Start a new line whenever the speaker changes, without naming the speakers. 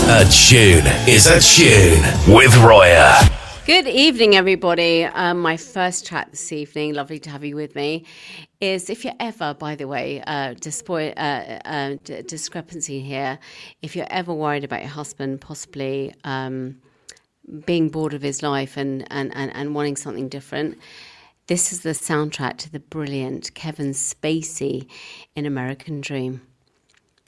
A tune is a tune with Roya.
Good evening, everybody. My first chat this evening, lovely to have you with me, is if you're ever, by the way, discrepancy here, if you're ever worried about your husband possibly being bored of his life and wanting something different, this is the soundtrack to the brilliant Kevin Spacey in American Dream.